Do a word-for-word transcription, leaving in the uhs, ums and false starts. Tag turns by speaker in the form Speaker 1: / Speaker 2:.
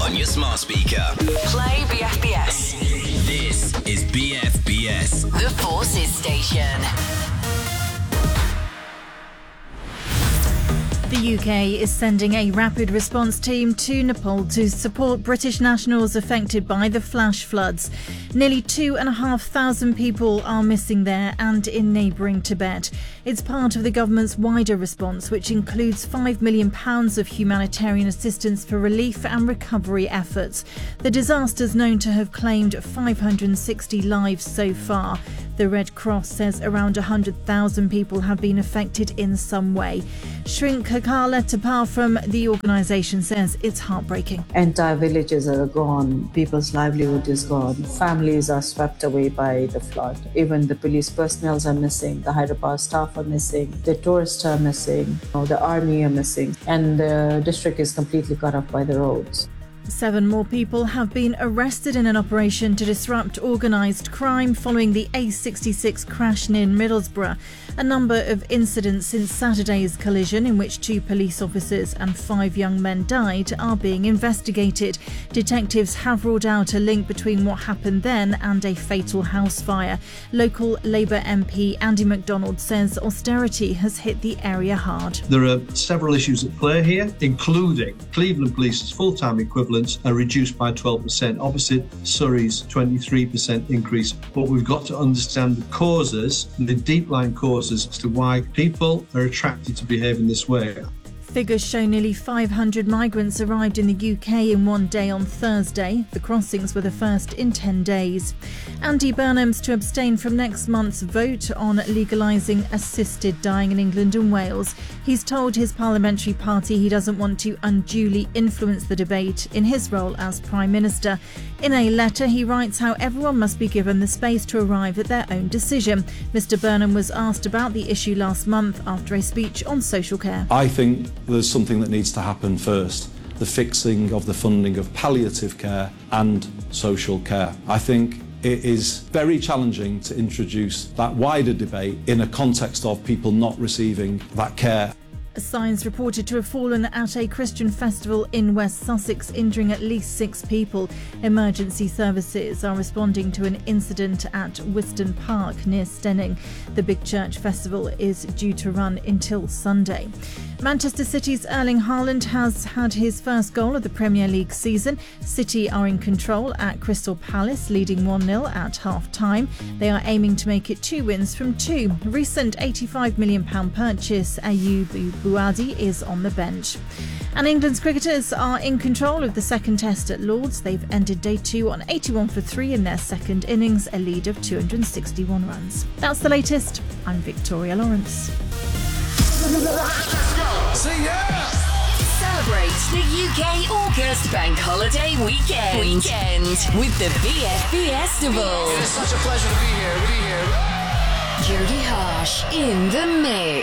Speaker 1: on your smart speaker.
Speaker 2: Play B F B S.
Speaker 1: This is B F B S,
Speaker 2: The Forces Station.
Speaker 3: The U K is sending a rapid response team to Nepal to support British nationals affected by the flash floods. Nearly two and a half thousand people are missing there and in neighbouring Tibet. It's part of the government's wider response, which includes five million pounds of humanitarian assistance for relief and recovery efforts. The disaster's known to have claimed five hundred sixty lives so far. The Red Cross says around one hundred thousand people have been affected in some way. Shrink Kakala Tapar from the organisation says it's heartbreaking.
Speaker 4: Entire villages are gone, people's livelihood is gone, families are swept away by the flood. Even the police personnel are missing, the hydropower staff are missing, the tourists are missing, the army are missing, and the district is completely cut off by the roads.
Speaker 3: Seven more people have been arrested in an operation to disrupt organised crime following the A sixty-six crash near Middlesbrough. A number of incidents since Saturday's collision, in which two police officers and five young men died, are being investigated. Detectives have ruled out a link between what happened then and a fatal house fire. Local Labour M P Andy MacDonald says austerity has hit the area hard.
Speaker 5: There are several issues at play here, including Cleveland Police's full-time equivalent are reduced by twelve percent, opposite Surrey's twenty-three percent increase. But we've got to understand the causes, the deep-lying causes as to why people are attracted to behave in this way.
Speaker 3: Figures show nearly five hundred migrants arrived in the U K in one day on Thursday. The crossings were the first in ten days. Andy Burnham's to abstain from next month's vote on legalising assisted dying in England and Wales. He's told his parliamentary party he doesn't want to unduly influence the debate in his role as Prime Minister. In a letter, he writes how everyone must be given the space to arrive at their own decision. Mr Burnham was asked about the issue last month after a speech on social care.
Speaker 6: I think there's something that needs to happen first, the fixing of the funding of palliative care and social care. I think it is very challenging to introduce that wider debate in a context of people not receiving that care.
Speaker 3: Signs reported to have fallen at a Christian festival in West Sussex, injuring at least six people. Emergency services are responding to an incident at Wiston Park near Stenning. The Big Church Festival is due to run until Sunday. Manchester City's Erling Haaland has had his first goal of the Premier League season. City are in control at Crystal Palace, leading one nil at half-time. They are aiming to make it two wins from two. Recent eighty-five million pounds purchase, Ayoub Buadi is on the bench. And England's cricketers are in control of the second test at Lords. They've ended day two on eighty-one for three in their second innings, a lead of two hundred sixty-one runs. That's the latest. I'm Victoria Lawrence.
Speaker 1: See ya!
Speaker 2: Celebrate the U K August Bank Holiday Weekend, weekend with the B F B Festival.
Speaker 1: It's such a pleasure to be here. Be here.
Speaker 2: Jody Harsh in the mix.